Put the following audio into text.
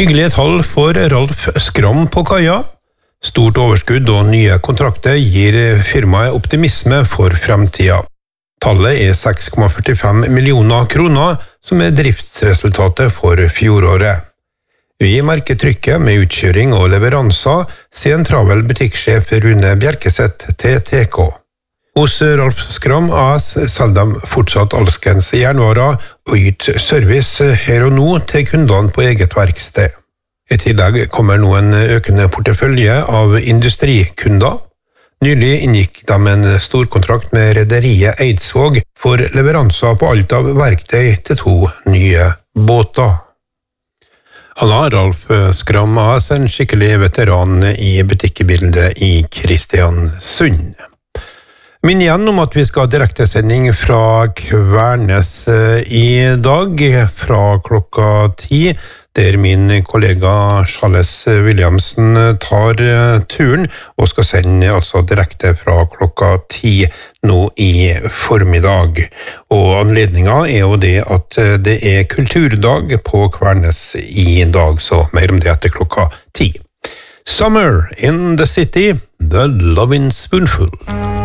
Hyggelige tall for Ralf Skram på kaia. Stort overskudd og nye kontrakter gir firmaet optimisme for fremtida. Tallet er 6,45 millioner kroner, som er driftsresultatet for fjoråret. Vi merker trykket med utkjøring og leveranser, sier en travel butikksjef Rune Bjerkeseth til TK. Hos Ralf Skram AS selger de fortsatt alskens jernvarer og yter service her og nå til kundene på eget verksted. I tillegg kommer nå en økende portefølje av industrikunder. Nylig inngikk de en storkontrakt med rederiet Eidsvåg for leveranser på alt av verktøy til 2 nye båter. Ralf Skram AS en skikkelig veteran i butikkbildet i Kristiansund. Minn igjen om at vi skal ha direktesending fra Kvernes i dag fra klokka 10, der min kollega Charles Williamsen tar turen og skal sende altså direkte fra klokka 10 nå i formiddag. Og anledningen er jo det at det er kulturdag på Kvernes i dag, så mer om det etter klokka 10. Summer in the City, The Lovin' Spoonful.